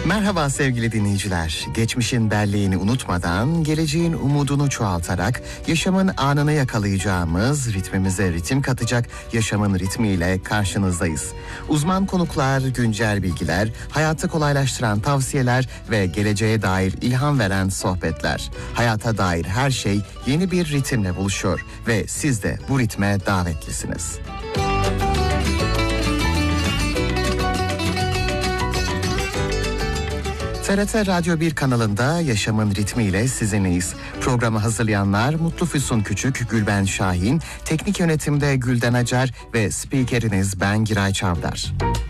Merhaba sevgili dinleyiciler. Geçmişin belleğini unutmadan, geleceğin umudunu çoğaltarak, yaşamın anını yakalayacağımız, ritmimize ritim katacak yaşamın ritmiyle karşınızdayız. Uzman konuklar, güncel bilgiler, hayatı kolaylaştıran tavsiyeler ve geleceğe dair ilham veren sohbetler. Hayata dair her şey yeni bir ritimle buluşuyor ve siz de bu ritme davetlisiniz. TRT Radyo 1 kanalında Yaşamın Ritmiyle sizinleyiz. Programı hazırlayanlar Mutlu Füsun Küçük, Gülben Şahin, teknik yönetimde Gülden Acar ve spikeriniz ben Giray Çavdar.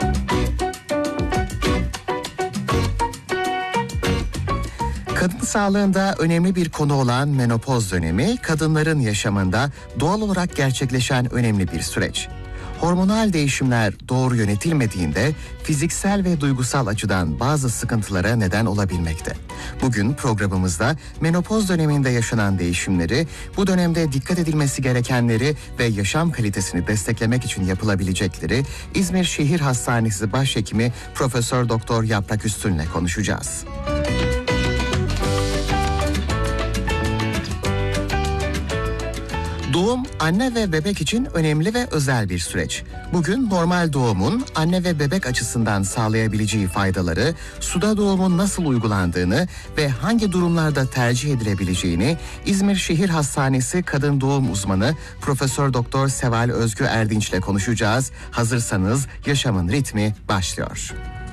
Kadın sağlığında önemli bir konu olan menopoz dönemi, kadınların yaşamında doğal olarak gerçekleşen önemli bir süreç. Hormonal değişimler doğru yönetilmediğinde fiziksel ve duygusal açıdan bazı sıkıntılara neden olabilmekte. Bugün programımızda menopoz döneminde yaşanan değişimleri, bu dönemde dikkat edilmesi gerekenleri ve yaşam kalitesini desteklemek için yapılabilecekleri İzmir Şehir Hastanesi Başhekimi Profesör Doktor Yaprak Üstün'le konuşacağız. Doğum, anne ve bebek için önemli ve özel bir süreç. Bugün normal doğumun anne ve bebek açısından sağlayabileceği faydaları, suda doğumun nasıl uygulandığını ve hangi durumlarda tercih edilebileceğini İzmir Şehir Hastanesi Kadın Doğum Uzmanı Profesör Doktor Seval Özgü Erdinç ile konuşacağız. Hazırsanız Yaşamın Ritmi başlıyor.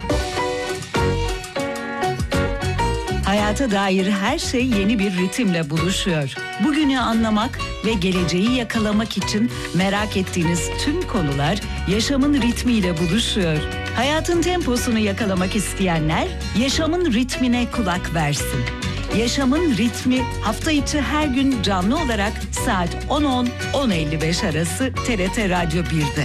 Hayata dair her şey yeni bir ritimle buluşuyor. Bugünü anlamak ve geleceği yakalamak için merak ettiğiniz tüm konular yaşamın ritmiyle buluşuyor. Hayatın temposunu yakalamak isteyenler yaşamın ritmine kulak versin. Yaşamın ritmi hafta içi her gün canlı olarak saat 10.10-10.55 arası TRT Radyo 1'de.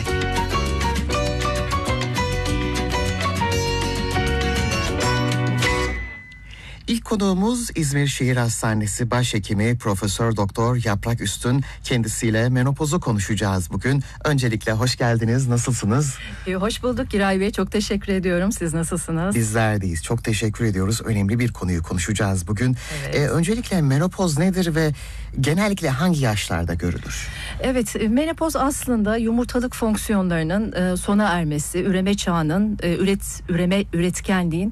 İlk konuğumuz İzmir Şehir Hastanesi Başhekimi Profesör Doktor Yaprak Üstün. Kendisiyle menopozu konuşacağız bugün. Öncelikle hoş geldiniz. Nasılsınız? Hoş bulduk Giray Bey. Çok teşekkür ediyorum. Siz nasılsınız? Bizler deyiz. Çok teşekkür ediyoruz. Önemli bir konuyu konuşacağız bugün. Evet. Öncelikle menopoz nedir ve genellikle hangi yaşlarda görülür? Evet, menopoz aslında yumurtalık fonksiyonlarının sona ermesi, üreme çağının üretkenliğin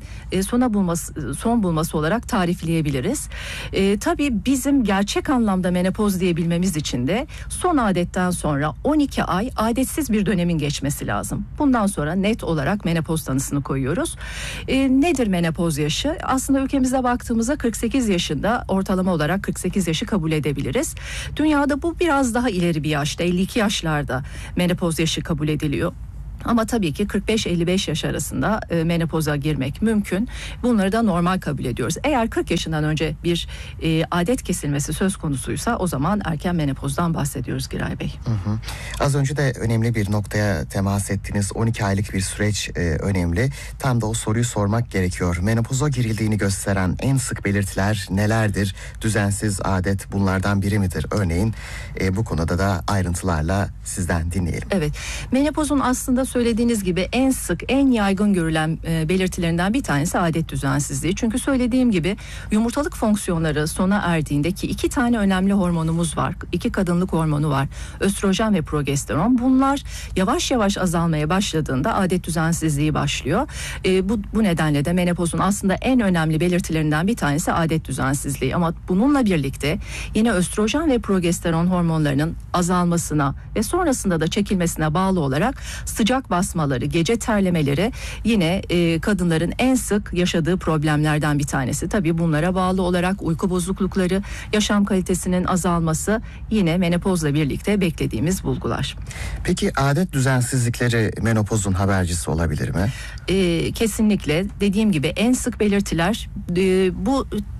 son bulması olarak tarifleyebiliriz. Tabii bizim gerçek anlamda menopoz diyebilmemiz için de son adetten sonra 12 ay adetsiz bir dönemin geçmesi lazım. Bundan sonra net olarak menopoz tanısını koyuyoruz. Nedir menopoz yaşı? Aslında ülkemize baktığımızda 48 yaşında ortalama olarak 48 yaşı kabul edebiliriz. Dünyada bu biraz daha ileri bir yaşta, 52 yaşlarda menopoz yaşı kabul ediliyor. Ama tabii ki 45-55 yaş arasında menopoza girmek mümkün. Bunları da normal kabul ediyoruz. Eğer 40 yaşından önce bir adet kesilmesi söz konusuysa o zaman erken menopozdan bahsediyoruz Giray Bey. Az önce de önemli bir noktaya temas ettiniz. 12 aylık bir süreç önemli. Tam da o soruyu sormak gerekiyor. Menopoza girildiğini gösteren en sık belirtiler nelerdir? Düzensiz adet bunlardan biri midir? Örneğin bu konuda da ayrıntılarla sizden dinleyelim. Evet, menopozun aslında söylediğiniz gibi en sık, en yaygın görülen belirtilerinden bir tanesi adet düzensizliği. Çünkü söylediğim gibi yumurtalık fonksiyonları sona erdiğinde ki 2 tane önemli hormonumuz var. 2 kadınlık hormonu var. Östrojen ve progesteron. Bunlar yavaş yavaş azalmaya başladığında adet düzensizliği başlıyor. Bu nedenle de menopozun aslında en önemli belirtilerinden bir tanesi adet düzensizliği. Ama bununla birlikte yine östrojen ve progesteron hormonlarının azalmasına ve sonrasında da çekilmesine bağlı olarak sıcak basmaları, gece terlemeleri yine kadınların en sık yaşadığı problemlerden bir tanesi. Tabii bunlara bağlı olarak uyku bozuklukları, yaşam kalitesinin azalması yine menopozla birlikte beklediğimiz bulgular. Peki adet düzensizlikleri menopozun habercisi olabilir mi? Kesinlikle dediğim gibi en sık belirtiler bu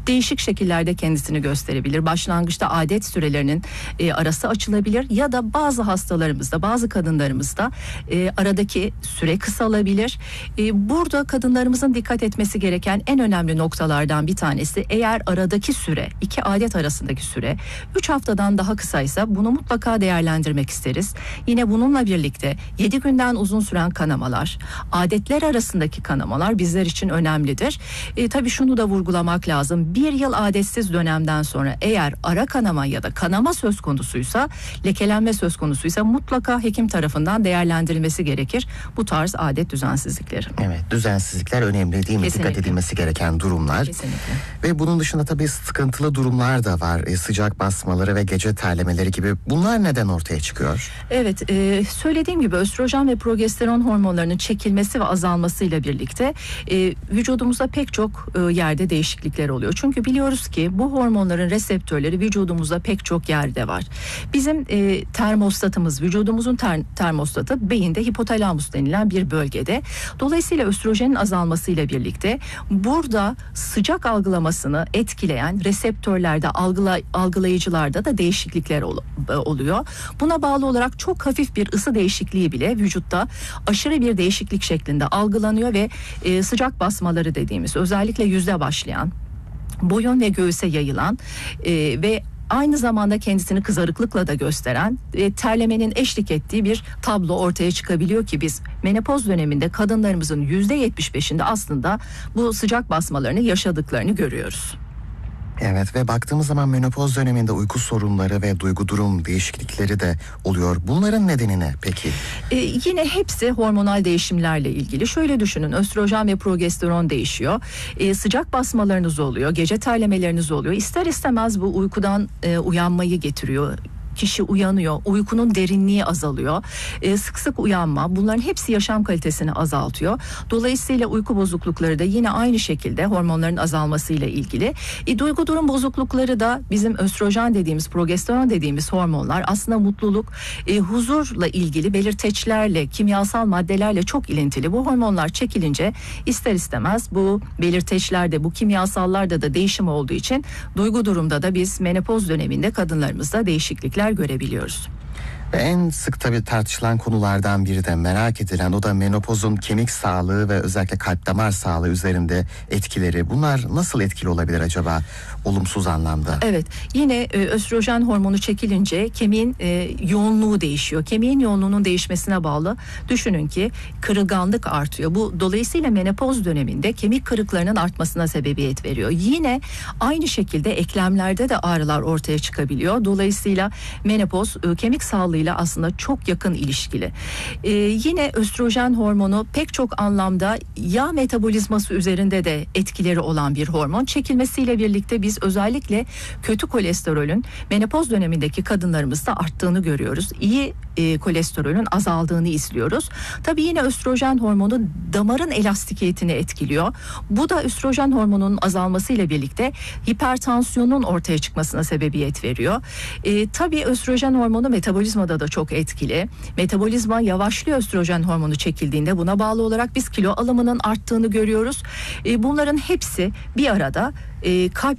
değişik şekillerde kendisini gösterebilir. Başlangıçta adet sürelerinin arası açılabilir ya da bazı hastalarımızda, bazı kadınlarımızda aradaki süre kısalabilir. Burada kadınlarımızın dikkat etmesi gereken en önemli noktalardan bir tanesi, eğer aradaki süre, 2 adet arasındaki süre 3 haftadan daha kısaysa bunu mutlaka değerlendirmek isteriz. Yine bununla birlikte 7 günden uzun süren kanamalar, adetler arasındaki kanamalar bizler için önemlidir. Tabii şunu da vurgulamak lazım. 1 yıl adetsiz dönemden sonra eğer ara kanama ya da kanama söz konusuysa, lekelenme söz konusuysa mutlaka hekim tarafından değerlendirilmesi gerekir bu tarz adet düzensizlikleri. Evet, düzensizlikler önemli değil mi? Kesinlikle. Dikkat edilmesi gereken durumlar. Kesinlikle. Ve bunun dışında tabii sıkıntılı durumlar da var. Sıcak basmaları ve gece terlemeleri gibi. Bunlar neden ortaya çıkıyor? Evet, söylediğim gibi östrojen ve progesteron hormonlarının çekilmesi ve azalmasıyla birlikte vücudumuzda pek çok yerde değişiklikler oluyor. Çünkü biliyoruz ki bu hormonların reseptörleri vücudumuzda pek çok yerde var. Bizim termostatımız, vücudumuzun termostatı beyinde hipotalamus denilen bir bölgede. Dolayısıyla östrojenin azalmasıyla birlikte burada sıcak algılamasını etkileyen reseptörlerde, algılayıcılarda da değişiklikler oluyor. Buna bağlı olarak çok hafif bir ısı değişikliği bile vücutta aşırı bir değişiklik şeklinde algılanıyor ve sıcak basmaları dediğimiz, özellikle yüzde başlayan, boyun ve göğüse yayılan ve aynı zamanda kendisini kızarıklıkla da gösteren, terlemenin eşlik ettiği bir tablo ortaya çıkabiliyor ki biz menopoz döneminde kadınlarımızın %75'inde aslında bu sıcak basmalarını yaşadıklarını görüyoruz. Evet, ve baktığımız zaman menopoz döneminde uyku sorunları ve duygu durum değişiklikleri de oluyor. Bunların nedeni ne peki? Yine hepsi hormonal değişimlerle ilgili. Şöyle düşünün, östrojen ve progesteron değişiyor. Sıcak basmalarınız oluyor, gece terlemeleriniz oluyor. İster istemez bu uykudan uyanmayı getiriyor. Kişi uyanıyor, uykunun derinliği azalıyor, sık sık uyanma, bunların hepsi yaşam kalitesini azaltıyor. Dolayısıyla uyku bozuklukları da yine aynı şekilde hormonların azalmasıyla ilgili. Duygu durum bozuklukları da bizim östrojen dediğimiz, progesteron dediğimiz hormonlar aslında mutluluk, huzurla ilgili belirteçlerle, kimyasal maddelerle çok ilintili. Bu hormonlar çekilince ister istemez bu belirteçlerde, bu kimyasallarda da değişim olduğu için duygu durumda da biz menopoz döneminde kadınlarımızda değişiklikler görebiliyoruz. Ve en sık tabii tartışılan konulardan biri de, merak edilen, o da menopozun kemik sağlığı ve özellikle kalp damar sağlığı üzerinde etkileri. Bunlar nasıl etkili olabilir acaba olumsuz anlamda? Evet, yine östrojen hormonu çekilince kemiğin yoğunluğu değişiyor. Kemiğin yoğunluğunun değişmesine bağlı düşünün ki kırılganlık artıyor. Bu dolayısıyla menopoz döneminde kemik kırıklarının artmasına sebebiyet veriyor. Yine aynı şekilde eklemlerde de ağrılar ortaya çıkabiliyor. Dolayısıyla menopoz kemik sağlığıyla aslında çok yakın ilişkili. Yine östrojen hormonu pek çok anlamda yağ metabolizması üzerinde de etkileri olan bir hormon. Çekilmesiyle birlikte biz özellikle kötü kolesterolün menopoz dönemindeki kadınlarımızda arttığını görüyoruz. İyi kolesterolün azaldığını izliyoruz. Tabii yine östrojen hormonu damarın elastikiyetini etkiliyor. Bu da östrojen hormonunun azalmasıyla birlikte hipertansiyonun ortaya çıkmasına sebebiyet veriyor. Tabii östrojen hormonu metabolizmada da çok etkili. Metabolizma yavaşlıyor östrojen hormonu çekildiğinde. Buna bağlı olarak biz kilo alımının arttığını görüyoruz. Bunların hepsi bir arada kalp